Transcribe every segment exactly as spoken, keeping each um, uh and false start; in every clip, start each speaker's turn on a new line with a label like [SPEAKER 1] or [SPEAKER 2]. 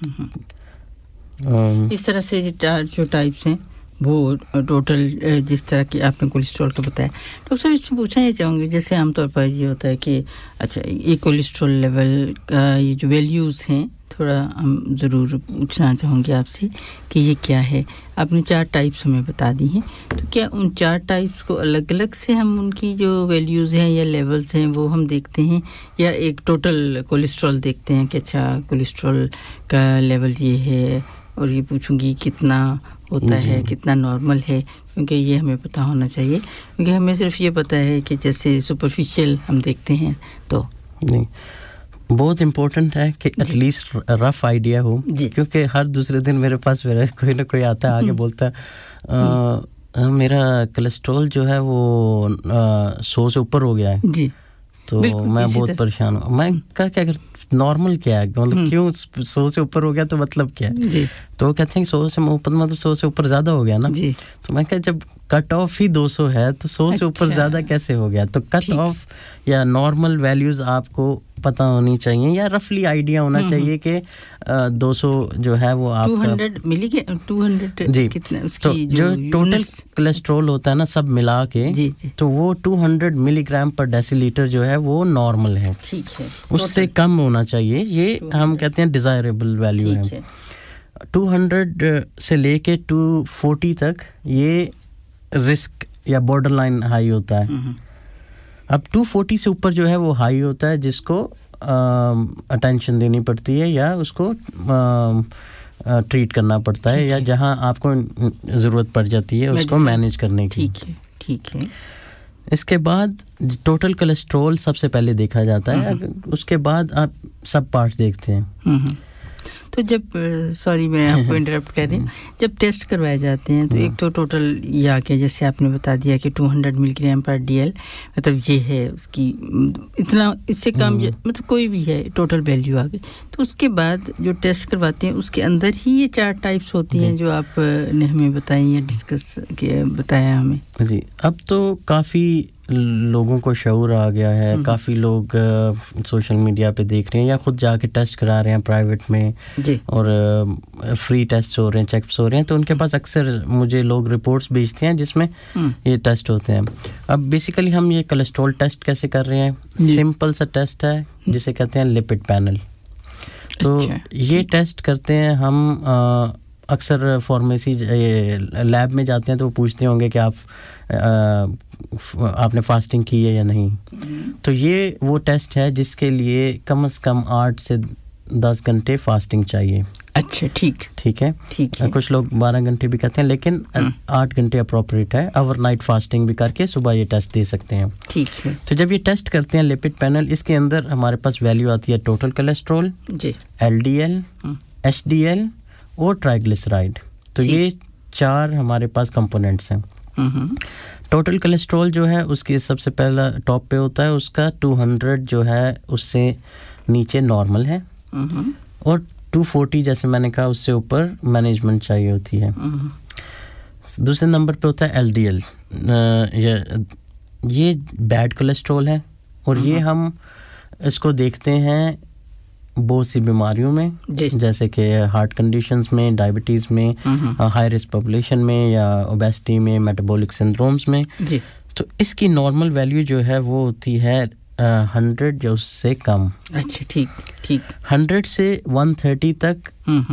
[SPEAKER 1] इस तरह से जो टाइप्स हैं वो टोटल जिस तरह की आपने कोलेस्ट्रॉल का बताया डॉक्टर साहब इसमें पूछना ये चाहूँगी जैसे आमतौर पर ये होता है कि अच्छा ये कोलेस्ट्रॉल लेवल का ये जो वैल्यूज़ हैं थोड़ा हम ज़रूर पूछना चाहूँगी आपसे कि ये क्या है आपने चार टाइप्स हमें बता दी हैं तो क्या उन चार टाइप्स को अलग-अलग से हम उनकी जो वैल्यूज़ हैं या लेवल्स हैं वो हम देखते हैं या एक टोटल कोलेस्ट्रॉल देखते हैं कि अच्छा कोलेस्ट्रॉल का लेवल ये है और ये पूछूंगी कितना होता है कितना नॉर्मल है क्योंकि ये हमें पता होना चाहिए क्योंकि हमें सिर्फ ये पता है कि जैसे सुपरफिशियल हम देखते हैं तो
[SPEAKER 2] नहीं बहुत इम्पोर्टेंट है कि एटलीस्ट रफ आइडिया हो क्योंकि हर दूसरे दिन मेरे पास मेरा कोई ना कोई आता है आगे बोलता है मेरा कोलेस्ट्रॉल जो है वो सौ से ऊपर हो गया है जी तो मैं बहुत परेशान हूँ मैं क्या क्या कर नॉर्मल क्या है मतलब क्यों सौ से ऊपर हो गया तो मतलब क्या है जी तो वो कहते हैं सौ से ऊपर मतलब सौ से ऊपर ज़्यादा हो गया ना जी तो मैं कहा जब कट ऑफ ही दो सौ है तो सौ से ऊपर ज़्यादा कैसे हो गया तो कट ऑफ या नॉर्मल वैल्यूज़ आपको पता होनी चाहिए या रफली आइडिया होना चाहिए कि दो सौ जो है वो आपका
[SPEAKER 1] दो सौ मिली के दो सौ
[SPEAKER 2] जी
[SPEAKER 1] कितना उसकी
[SPEAKER 2] तो जो टोटल कोलेस्ट्रॉल होता है ना सब मिला के जी, जी. तो वो दो सौ मिलीग्राम पर डेसीलीटर जो है वो नॉर्मल है
[SPEAKER 1] ठीक है
[SPEAKER 2] उससे कम होना चाहिए ये हम कहते हैं डिजायरेबल वैल्यू है दो सौ से लेके दो सौ चालीस तक ये रिस्क या बॉर्डर लाइन हाई होता है अब दो सौ चालीस से ऊपर जो है वो हाई होता है जिसको अटेंशन देनी पड़ती है या उसको ट्रीट करना पड़ता है या जहां आपको ज़रूरत पड़ जाती है उसको मैनेज करने की
[SPEAKER 1] ठीक है ठीक है
[SPEAKER 2] इसके बाद टोटल कोलेस्ट्रॉल सबसे पहले देखा जाता है उसके बाद आप सब पार्ट्स देखते हैं
[SPEAKER 1] तो जब सॉरी मैं आपको इंटरप्ट कर रही हूँ जब टेस्ट करवाए जाते हैं तो एक तो टोटल ये आ गया जैसे आपने बता दिया कि दो सौ मिलीग्राम पर डीएल मतलब ये है उसकी इतना इससे कम मतलब कोई भी है टोटल वैल्यू आ गई तो उसके बाद जो टेस्ट करवाते हैं उसके अंदर ही ये चार टाइप्स होती हैं जो आपने हमें बताई या डिस्कस किया बताया हमें
[SPEAKER 2] जी अब तो काफ़ी लोगों को शऊर आ गया है काफ़ी लोग सोशल मीडिया पे देख रहे हैं या खुद जाके टेस्ट करा रहे हैं प्राइवेट में
[SPEAKER 1] जी
[SPEAKER 2] और फ्री टेस्ट हो रहे हैं चेकअप्स हो रहे हैं तो उनके पास अक्सर मुझे लोग रिपोर्ट्स भेजते हैं जिसमें ये टेस्ट होते हैं अब बेसिकली हम ये कोलेस्ट्रॉल टेस्ट कैसे कर रहे हैं सिंपल सा टेस्ट है जिसे कहते हैं लिपिड पैनल तो अच्छा, ये टेस्ट करते हैं हम आ, अक्सर फार्मेसी लैब में जाते हैं तो वो पूछते होंगे कि आप आ, आपने फास्टिंग की है या नहीं तो ये वो टेस्ट है जिसके लिए कम से कम आठ से दस घंटे फास्टिंग चाहिए
[SPEAKER 1] अच्छा ठीक
[SPEAKER 2] ठीक है
[SPEAKER 1] ठीक है
[SPEAKER 2] कुछ लोग बारह घंटे भी कहते हैं लेकिन आठ घंटे अप्रोप्रिएट है ओवरनाइट फास्टिंग भी करके सुबह ये टेस्ट दे सकते हैं
[SPEAKER 1] ठीक है
[SPEAKER 2] तो जब ये टेस्ट करते हैं लिपिड पैनल इसके अंदर हमारे पास वैल्यू आती है टोटल कोलेस्ट्रॉल
[SPEAKER 1] जी
[SPEAKER 2] एलडीएल एचडीएल और ट्राइग्लिसराइड तो ये चार हमारे पास कंपोनेंट्स हैं टोटल कोलेस्ट्रॉल जो है उसकी सबसे पहला टॉप पे होता है उसका दो सौ जो है उससे नीचे नॉर्मल है और दो सौ चालीस जैसे मैंने कहा उससे ऊपर मैनेजमेंट चाहिए होती है दूसरे नंबर पे होता है एलडीएल ये ये बैड कोलेस्ट्रॉल है और ये हम इसको देखते हैं बहुत सी बीमारियों में जैसे कि हार्ट कंडीशंस में डायबिटीज़ में हाई रिस्क पॉपुलेशन में या ओबेसिटी में मेटाबॉलिक सिंड्रोम्स में
[SPEAKER 1] जी
[SPEAKER 2] तो इसकी नॉर्मल वैल्यू जो है वो होती है हंड्रेड जो उससे कम
[SPEAKER 1] अच्छा ठीक ठीक
[SPEAKER 2] हंड्रेड से वन थर्टी तक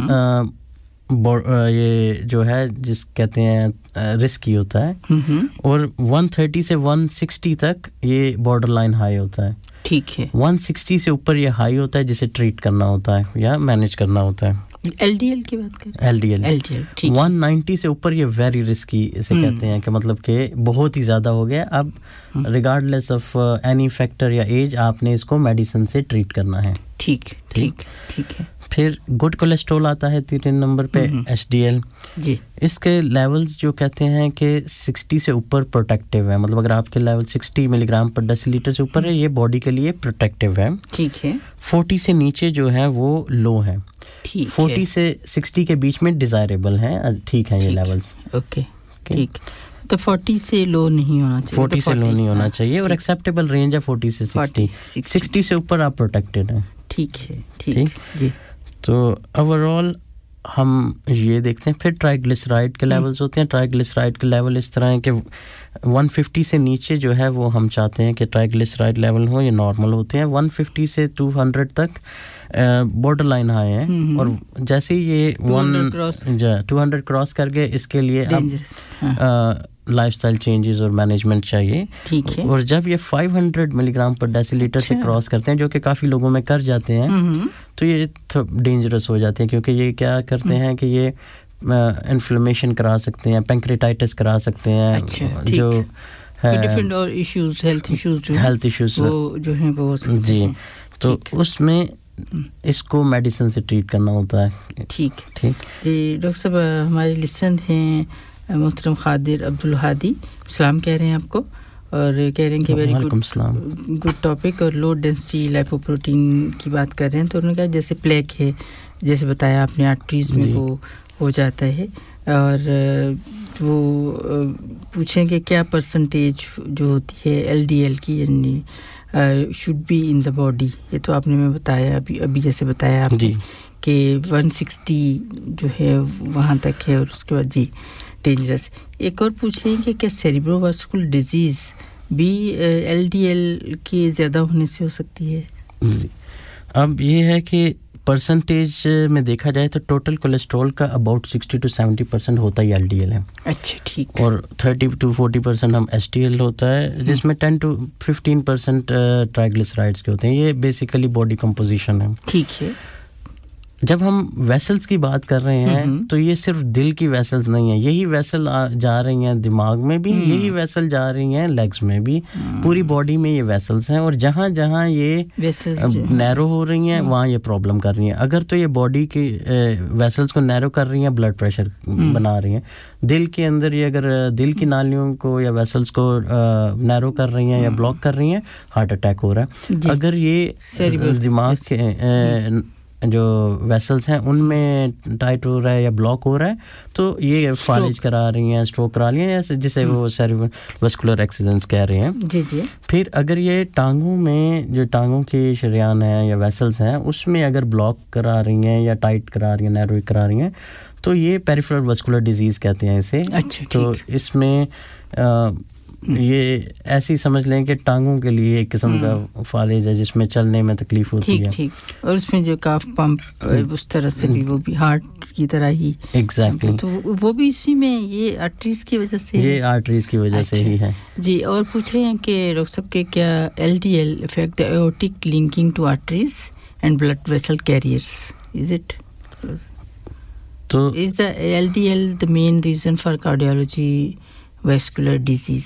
[SPEAKER 2] आ, ये जो है जिस कहते हैं रिस्की होता है और वन थर्टी से वन सिक्सटी तक ये बॉर्डर लाइन हाई होता है
[SPEAKER 1] ठीक है
[SPEAKER 2] वन सिक्सटी से ऊपर ये हाई होता है जिसे ट्रीट करना होता है या मैनेज करना होता है
[SPEAKER 1] एलडीएल की बात करें
[SPEAKER 2] एलडीएल
[SPEAKER 1] एलडीएल ठीक
[SPEAKER 2] वन नाइंटी से ऊपर ये वेरी रिस्की इसे कहते हैं कि मतलब कि बहुत ही ज़्यादा हो गया अब रिगार्डलेस ऑफ एनी फैक्टर या एज आपने इसको मेडिसिन से ट्रीट करना है
[SPEAKER 1] ठीक ठीक ठीक है
[SPEAKER 2] फिर गुड कोलेस्ट्रॉल आता है तीसरे नंबर पे एचडीएल
[SPEAKER 1] जी
[SPEAKER 2] इसके लेवल्स जो कहते हैं कि साठ से ऊपर प्रोटेक्टिव है मतलब अगर आपके लेवल साठ मिलीग्राम पर डेसीलीटर से ऊपर है ये बॉडी के लिए प्रोटेक्टिव है
[SPEAKER 1] ठीक है
[SPEAKER 2] चालीस से नीचे जो है वो लो है
[SPEAKER 1] ठीक है
[SPEAKER 2] चालीस से साठ के बीच में डिजायरेबल है ठीक है ये लेवल्स
[SPEAKER 1] ओके ठीक तो चालीस से लो नहीं होना चाहिए
[SPEAKER 2] चालीस से लो नहीं होना चाहिए और एक्सेप्टेबल रेंज है चालीस से साठ साठ से ऊपर आप प्रोटेक्टेड हैं
[SPEAKER 1] ठीक है ठीक जी
[SPEAKER 2] تو اوور آل ہم یہ دیکھتے ہیں. پھر ٹرائیگلیسرائڈ کے لیولز ہوتے ہیں. ٹرائیگلیسرائڈ کے لیول اس طرح ہیں کہ ون ففٹی سے نیچے جو ہے وہ ہم چاہتے ہیں کہ ٹرائیگلیسرائڈ لیول ہو, یہ نارمل ہوتے ہیں. ون ففٹی سے ٹو ہنڈریڈ تک بارڈر لائن ہائی ہیں, اور جیسے یہ ون ٹو ہنڈریڈ کراس کر گئے اس کے لیے اب لائف سٹائل چینجز اور مینجمنٹ چاہیے. اور جب یہ فائیو ہنڈریڈ ملی گرام پر ڈیسی لیٹر سے کراس کرتے ہیں, جو کہ کافی لوگوں میں کر جاتے ہیں, تو یہ ڈینجرس ہو جاتے ہیں, کیونکہ یہ کیا کرتے ہیں کہ یہ انفلیمیشن کرا سکتے ہیں, پینکریٹائٹس کرا سکتے ہیں, جو
[SPEAKER 1] ڈیفرنٹ اور ایشوز ہیلتھ ایشوز جو
[SPEAKER 2] ہیلتھ ایشوز
[SPEAKER 1] جو ہیں وہ
[SPEAKER 2] جی, تو اس میں اس کو میڈیسن سے ٹریٹ کرنا ہوتا ہے.
[SPEAKER 1] ٹھیک ٹھیک جی ڈاکٹر صاحب, ہمارے لسن ہیں محترم خادر عبدالہادی, سلام کہہ رہے ہیں آپ کو, اور کہہ رہے ہیں کہ ویری گڈ گڈ ٹاپک, اور لو ڈینسٹی لائپوپروٹین کی بات کر رہے ہیں. تو انہوں نے کہا جیسے پلیک ہے, جیسے بتایا آپ نے آرٹریز میں وہ ہو جاتا ہے, اور وہ پوچھیں کہ کیا پرسنٹیج جو ہوتی ہے ایل ڈی ایل کی, یعنی should be in the body. یہ تو آپ نے میں بتایا ابھی ابھی جیسے بتایا آپ نے کہ ون سکسٹی جو ہے وہاں تک ہے, اور اس کے بعد جی ڈینجرس. ایک اور پوچھ رہے ہیں کہ کیا سیریبرو واسکولر ڈیزیز بھی ایل ڈی ایل کے زیادہ ہونے سے ہو سکتی ہے؟
[SPEAKER 2] جی, اب یہ ہے کہ پرسنٹیج میں دیکھا جائے تو ٹوٹل کولیسٹرول کا about sixty two seventy percent ہوتا ہی ایل ڈی ایل ہے.
[SPEAKER 1] اچھا ٹھیک.
[SPEAKER 2] اور تھرٹی ٹو فورٹی پرسینٹ ہم ایس ٹی ایل ہوتا ہے, جس میں ٹین ٹو ففٹین پرسینٹ ٹرائیگلیسرائڈس کے ہوتے ہیں. یہ بیسیکلی باڈی کمپوزیشن ہے.
[SPEAKER 1] ٹھیک ہے.
[SPEAKER 2] جب ہم ویسلز کی بات کر رہے ہیں تو یہ صرف دل کی ویسلز نہیں ہیں, یہی ویسل جا رہی ہیں دماغ میں بھی, یہی ویسل جا رہی ہیں لیگز میں بھی, پوری باڈی میں یہ ویسلز ہیں, اور جہاں جہاں یہ نیرو ہو رہی ہیں وہاں یہ پرابلم کر رہی ہیں. اگر تو یہ باڈی کی ویسلز کو نیرو کر رہی ہیں, بلڈ پریشر بنا رہی ہیں. دل کے اندر یہ اگر دل کی نالیوں کو یا ویسلز کو نیرو کر رہی ہیں یا بلاک کر رہی ہیں, ہارٹ اٹیک ہو رہا ہے. اگر یہ دماغ کے جو ویسلز ہیں ان میں ٹائٹ ہو رہا ہے یا بلاک ہو رہا ہے تو یہ فالج کرا رہی ہیں, اسٹروک کرا رہی ہیں, جسے وہ سیریبرو واسکولر ایکسیڈنٹس کہہ رہے ہیں.
[SPEAKER 1] جی جی.
[SPEAKER 2] پھر اگر یہ ٹانگوں میں جو ٹانگوں کی شریان ہیں یا ویسلز ہیں اس میں اگر بلاک کرا رہی ہیں یا ٹائٹ کرا رہی ہیں, نیرو کرا رہی ہیں, تو یہ پیریفرل واسکولر ڈیزیز کہتے ہیں اسے.
[SPEAKER 1] اچھا.
[SPEAKER 2] تو اس میں یہ ایسی سمجھ لیں کہ ٹانگوں کے لیے ایک قسم کا فالج ہے جس میں چلنے میں تکلیف ہوتی ہے.
[SPEAKER 1] ٹھیک. اور اس میں جو کاف پمپ اس طرح سے بھی وہ بھی ہارٹ کی طرح ہی.
[SPEAKER 2] ایگزیکٹلی.
[SPEAKER 1] تو وہ بھی اسی میں یہ آرٹریز کی وجہ سے,
[SPEAKER 2] یہ آرٹریز کی وجہ سے ہی ہے.
[SPEAKER 1] جی. اور پوچھ رہے ہیں کہ ڈاکٹر صاحب کہ کیا L D L effect ایورٹک linking to arteries and blood vessel carriers, is it تو از دا L D L the main reason for cardiology vascular disease?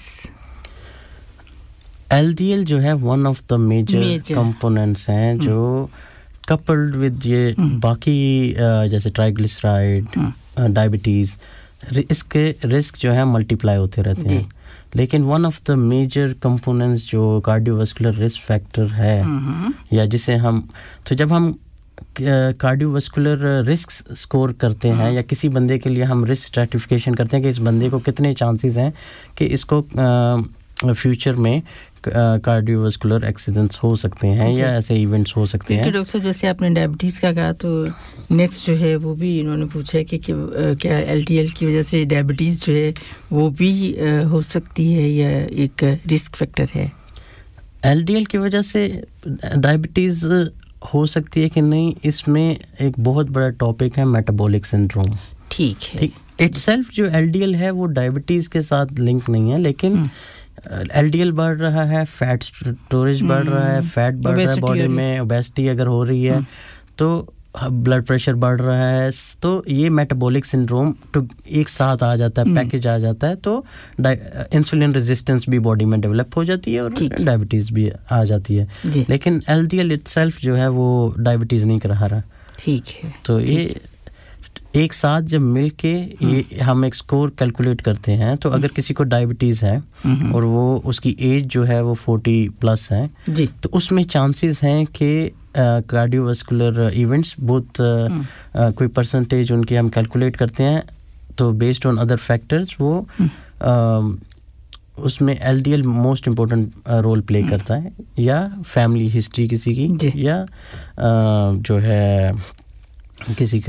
[SPEAKER 2] L D L جو ہے one of the major components ہیں جو coupled with یہ باقی جیسے ٹرائیگلیسرائڈ, diabetes, اس کے risk جو ہے ملٹیپلائی ہوتے رہتے ہیں. لیکن one of the major components جو کارڈیو واسکولر رسک فیکٹر ہے, یا جسے ہم تو جب ہم کارڈیو واسکولر رسک سکور کرتے ہیں یا کسی بندے کے لیے ہم رسک اسٹریٹیفیکیشن کرتے ہیں کہ اس بندے کو کتنے چانسز ہیں کہ اس کو فیوچر میں کارڈیو واسکولر ایکسیڈنٹس ہو سکتے ہیں یا ایسے ایونٹس ہو سکتے ہیں.
[SPEAKER 1] ڈاکٹر صاحب جیسے آپ نے ڈائبٹیز کا کہا تو نیکسٹ جو ہے وہ بھی انہوں نے پوچھا ہے کہ کیا ایل ڈی ایل کی وجہ سے ڈائبٹیز جو ہے وہ بھی ہو سکتی ہے یا ایک رسک فیکٹر ہے؟
[SPEAKER 2] ایل ڈی ایل کی وجہ سے ڈائبٹیز ہو سکتی ہے کہ نہیں, اس میں ایک بہت بڑا ٹاپک ہے میٹابولک سنڈروم.
[SPEAKER 1] ٹھیک ہے.
[SPEAKER 2] اٹ سیلف جو ایل ڈی ایل ہے وہ ڈائبٹیز کے ساتھ لنک نہیں ہے, لیکن ایل ڈی ایل بڑھ رہا ہے, فیٹ اسٹوریج بڑھ رہا ہے, فیٹ بڑھ رہا ہے باڈی میں, اوبیسٹی اگر ہو رہی ہے تو بلڈ پریشر بڑھ رہا ہے, تو یہ میٹابولک سنڈروم تو ایک ساتھ آ جاتا ہے, پیکج آ جاتا ہے, تو انسولین ریزسٹنس بھی باڈی میں ڈیولپ ہو جاتی ہے اور ڈائبٹیز بھی آ جاتی ہے. لیکن L D L it self جو ہے وہ ڈائبٹیز نہیں کرا رہا.
[SPEAKER 1] ٹھیک ہے.
[SPEAKER 2] تو یہ ایک ساتھ جب مل کے یہ ہم ایک اسکور کیلکولیٹ کرتے ہیں, تو اگر کسی کو ڈائبٹیز ہے اور وہ اس کی ایج جو ہے وہ فورٹی پلس ہے, تو اس میں چانسز ہیں کہ کارڈیو واسکولر ایونٹس بہت کوئی پرسنٹیج ان کی ہم کیلکولیٹ کرتے ہیں, تو بیسڈ آن ادر فیکٹرز وہ اس میں L D L most important role play کرتا ہے, یا فیملی ہسٹری کسی کی, یا جو ہے کسی